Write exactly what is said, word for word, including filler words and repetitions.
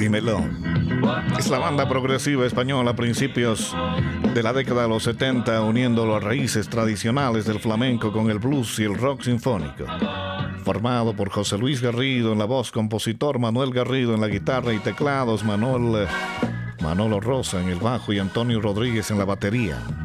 Dímelo. Es la banda progresiva española a principios de la década de los setenta, uniendo las raíces tradicionales del flamenco con el blues y el rock sinfónico. Formado por José Luis Garrido en la voz, compositor Manuel Garrido en la guitarra y teclados, Manuel, Manolo Rosa en el bajo y Antonio Rodríguez en la batería.